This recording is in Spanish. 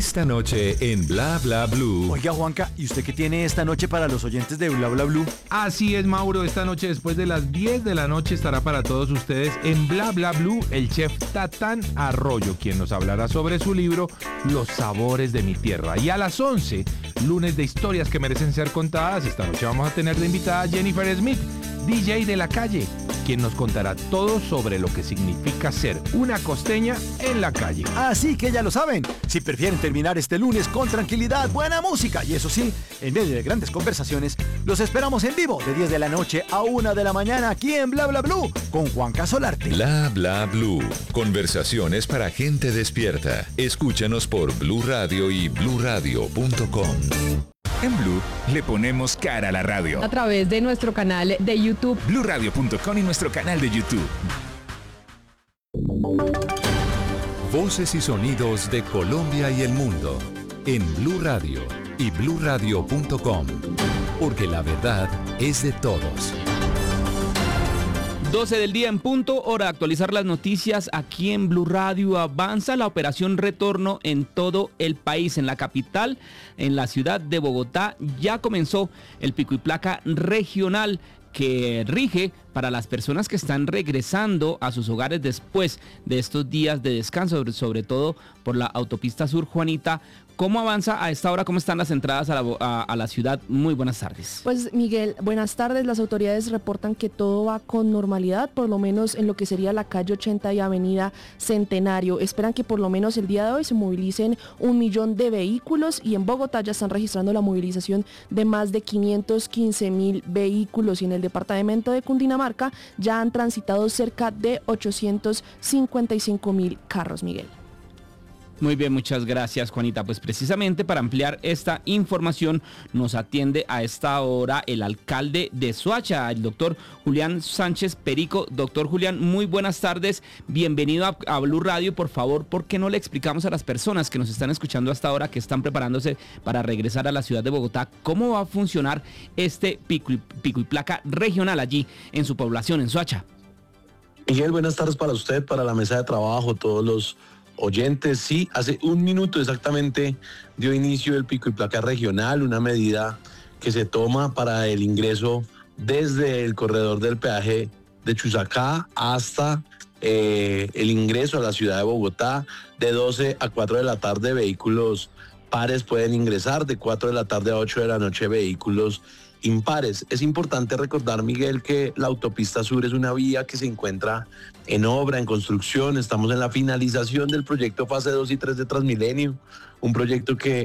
Esta noche en Bla Bla Blue. Oiga, Juanca, ¿y usted qué tiene esta noche para los oyentes de Bla Bla Blue? Así es, Mauro, esta noche después de las 10 de la noche estará para todos ustedes en Bla Bla Blue el chef Tatán Arroyo, quien nos hablará sobre su libro Los sabores de mi tierra. Y a las 11, lunes de historias que merecen ser contadas, esta noche vamos a tener de invitada a Jennifer Smith, DJ de la calle, quien nos contará todo sobre lo que significa ser una costeña en la calle. Así que ya lo saben, si prefieren terminar este lunes con tranquilidad, buena música y eso sí, en medio de grandes conversaciones, los esperamos en vivo de 10 de la noche a 1 de la mañana aquí en Bla Bla Blue con Juanca Solarte. Bla Bla Blue. Conversaciones para gente despierta. Escúchanos por Blue Radio y bluradio.com. En Blue le ponemos cara a la radio. A través de nuestro canal de YouTube. BlueRadio.com y nuestro canal de YouTube. Voces y sonidos de Colombia y el mundo en Blue Radio y bluradio.com. Porque la verdad es de todos. 12 del día en punto, hora de actualizar las noticias aquí en Blue Radio. Avanza la operación Retorno en todo el país. En la capital, en la ciudad de Bogotá, ya comenzó el pico y placa regional que rige para las personas que están regresando a sus hogares después de estos días de descanso, sobre todo por la autopista Sur Juanita. ¿Cómo avanza a esta hora? ¿Cómo están las entradas a la ciudad? Muy buenas tardes. Pues Miguel, buenas tardes. Las autoridades reportan que todo va con normalidad, por lo menos en lo que sería la calle 80 y avenida Centenario. Esperan que por lo menos el día de hoy se movilicen 1 millón de vehículos y en Bogotá ya están registrando la movilización de más de 515.000 vehículos y en el departamento de Cundinamarca ya han transitado cerca de 855.000 carros, Miguel. Muy bien, muchas gracias, Juanita. Pues precisamente para ampliar esta información nos atiende a esta hora el alcalde de Soacha, el doctor Julián Sánchez Perico. Doctor Julián, muy buenas tardes. Bienvenido a Blue Radio. Por favor, ¿por qué no le explicamos a las personas que nos están escuchando hasta ahora, que están preparándose para regresar a la ciudad de Bogotá, cómo va a funcionar este pico y placa regional allí en su población, en Soacha? Miguel, buenas tardes para usted, para la mesa de trabajo, todos los oyentes. Sí, hace 1 minuto exactamente dio inicio el pico y placa regional, una medida que se toma para el ingreso desde el corredor del peaje de Chusacá hasta el ingreso a la ciudad de Bogotá. De 12 a 4 de la tarde vehículos pares pueden ingresar, de 4 de la tarde a 8 de la noche vehículos impares. Es importante recordar, Miguel, que la autopista Sur es una vía que se encuentra en obra, en construcción. Estamos en la finalización del proyecto fase 2 y 3 de Transmilenio, un proyecto que